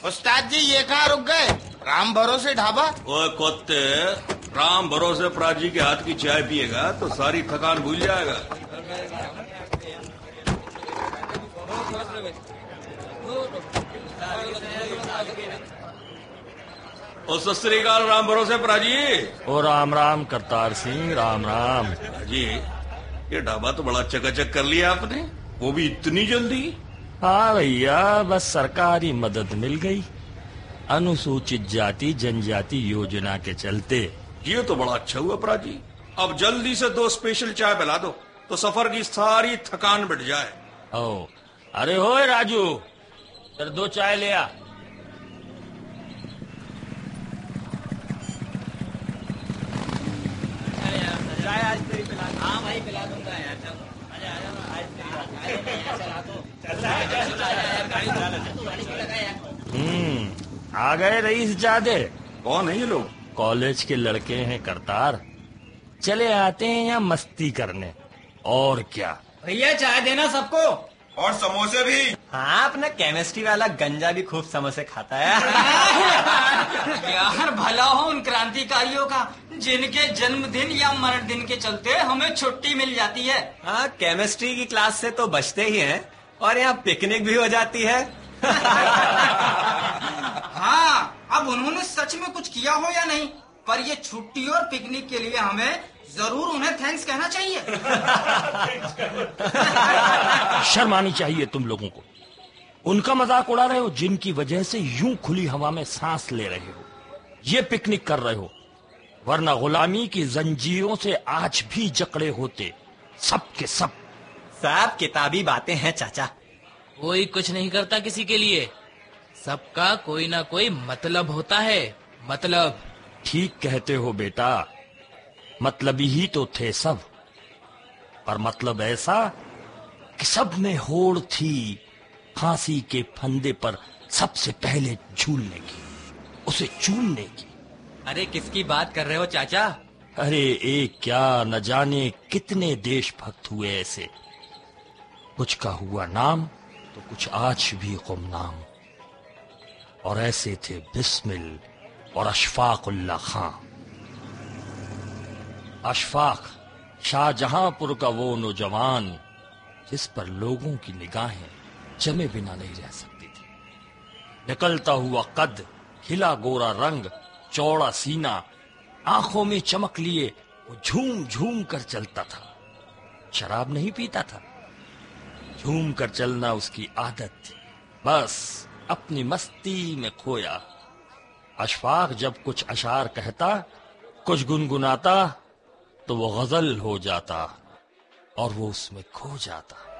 उस्ताद जी ये कहाँ रुक गए? राम भरोसे ढाबा। ओए कुत्ते, राम भरोसे प्राजी के हाथ की चाय पिएगा तो सारी थकान भूल जाएगा। ओ सत श्री अकाल राम भरोसे प्राजी। ओ राम राम करतार सिंह, राम राम। जी, ये ढाबा तो बड़ा चकाचक कर लिया आपने, वो भी इतनी जल्दी। हाँ भैया, बस सरकारी मदद मिल गई अनुसूचित जाति जनजाति योजना के चलते। ये तो बड़ा अच्छा हुआ प्राजी। अब जल्दी से 2 स्पेशल चाय पिला दो तो सफर की सारी थकान मिट जाए। ओ, अरे होए राजू, तेरे 2 चाय ले आ। चाय आज तेरी पिला। हाँ भाई पिला दूंगा यार। चल आ गए रईस जादे। कौन है ये लोग? कॉलेज के लड़के हैं करतार, चले आते हैं यहाँ मस्ती करने, और क्या। भैया चाय देना सबको, और समोसे भी। हाँ, अपना केमिस्ट्री वाला गंजा भी खूब समोसे खाता है। यार भला हो उन क्रांतिकारियों का जिनके जन्मदिन या मरण दिन के चलते हमें छुट्टी मिल जाती है। हाँ, केमिस्ट्री की क्लास से तो बचते ही हैं और यहाँ पिकनिक भी हो जाती है। हाँ, अब उन्होंने सच में कुछ किया हो या नहीं, पर ये छुट्टी और पिकनिक के लिए हमें जरूर उन्हें थैंक्स कहना चाहिए। शर्म आनी चाहिए तुम लोगों को। उनका मजाक उड़ा रहे हो जिनकी वजह से यूं खुली हवा में सांस ले रहे हो, ये पिकनिक कर रहे हो, वरना गुलामी की जंजीरों से आज भी जकड़े होते सब के सब। सब किताबी बातें हैं चाचा। कोई कुछ नहीं करता किसी के लिए, सबका कोई ना कोई मतलब होता है। मतलब। ठीक कहते हो बेटा, मतलबी ही तो थे सब, पर मतलब ऐसा कि सब में होड़ थी फांसी के फंदे पर सबसे पहले झूलने की, उसे चूमने की। अरे किसकी बात कर रहे हो चाचा? अरे एक क्या, न जाने कितने देशभक्त हुए ऐसे, कुछ का हुआ नाम तो कुछ आज भी गुमनाम। और ऐसे थे बिस्मिल और अशफाकुल्ला खां। अशफाक शाहजहांपुर का वो नौजवान जिस पर लोगों की निगाहें जमे बिना नहीं रह सकती थी। निकलता हुआ कद, हिला गोरा रंग, चौड़ा सीना, आंखों में चमक लिए वो झूम झूम कर चलता था। शराब नहीं पीता था, झूम कर चलना उसकी आदत थी, बस अपनी मस्ती में खोया। अशफाक जब कुछ अशार कहता, कुछ गुनगुनाता, तो वो गजल हो जाता और वो उसमें खो जाता।